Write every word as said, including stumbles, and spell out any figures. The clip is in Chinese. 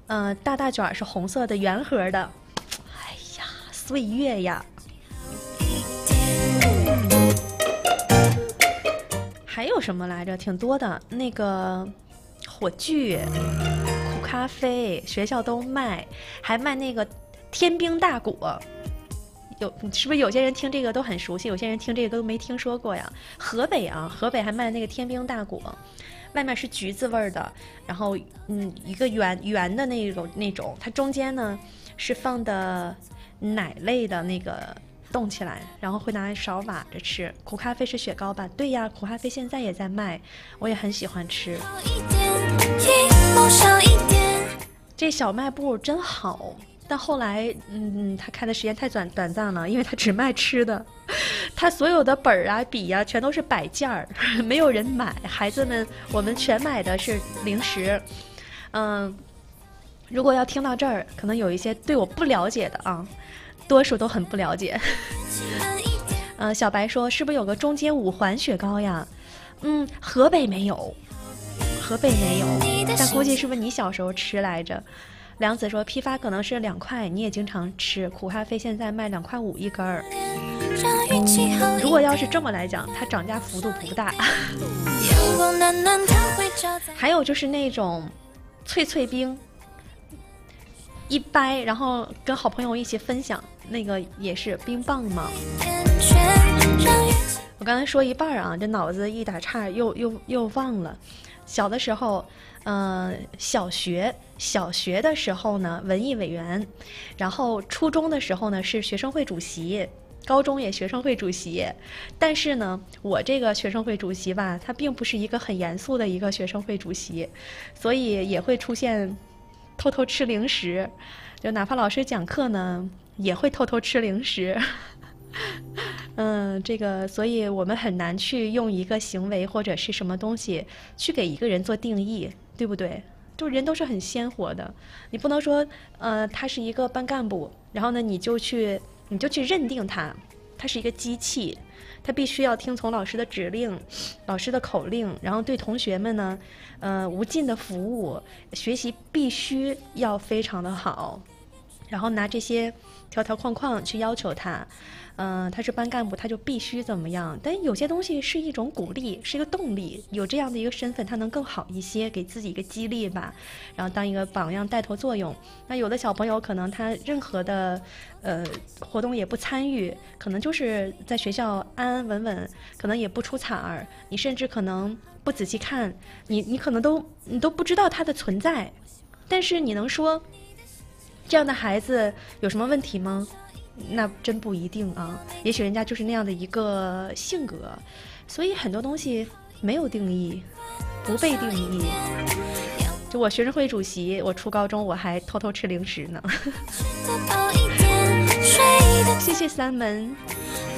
呃，大大卷是红色的圆盒的。哎呀，岁月呀！还有什么来着？挺多的，那个火炬、苦咖啡，学校都卖，还卖那个天冰大果。有是不是有些人听这个都很熟悉，有些人听这个都没听说过呀？河北啊，河北还卖那个天冰大果，外面是橘子味的，然后嗯，一个圆圆的那种那种，它中间呢是放的奶类的那个冻起来，然后会拿勺挖着吃。苦咖啡是雪糕吧？对呀，苦咖啡现在也在卖，我也很喜欢吃。这小卖部真好。但后来，嗯，他开的时间太短短暂了，因为他只卖吃的，他所有的本儿啊、笔啊，全都是摆件儿，没有人买。孩子们，我们全买的是零食。嗯，如果要听到这儿，可能有一些对我不了解的啊，多数都很不了解。嗯，小白说，是不是有个中间五环雪糕呀？嗯，河北没有，河北没有，但估计是不是你小时候吃来着？梁子说，批发可能是两块，你也经常吃。苦咖啡现在卖两块五一根儿。如果要是这么来讲，它涨价幅度不大。还有就是那种脆脆冰，一掰，然后跟好朋友一起分享，那个也是冰棒嘛。我刚才说一半啊，这脑子一打岔，又又又忘了。小的时候，呃，小学小学的时候呢，文艺委员，然后初中的时候呢是学生会主席，高中也学生会主席。但是呢，我这个学生会主席吧，它并不是一个很严肃的一个学生会主席，所以也会出现偷偷吃零食，就哪怕老师讲课呢，也会偷偷吃零食。嗯，这个，所以我们很难去用一个行为或者是什么东西去给一个人做定义，对不对？就人都是很鲜活的，你不能说，呃，他是一个班干部，然后呢，你就去，你就去认定他，他是一个机器，他必须要听从老师的指令，老师的口令，然后对同学们呢，呃，无尽的服务，学习必须要非常的好，然后拿这些条条框框去要求他。嗯、呃，他是班干部，他就必须怎么样？但有些东西是一种鼓励，是一个动力。有这样的一个身份，他能更好一些，给自己一个激励吧，然后当一个榜样、带头作用。那有的小朋友可能他任何的呃活动也不参与，可能就是在学校安安稳稳，可能也不出彩儿。你甚至可能不仔细看，你你可能都你都不知道他的存在。但是你能说这样的孩子有什么问题吗？那真不一定啊，也许人家就是那样的一个性格，所以很多东西没有定义，不被定义。就我学生会主席，我初高中我还偷偷吃零食呢。谢谢三门。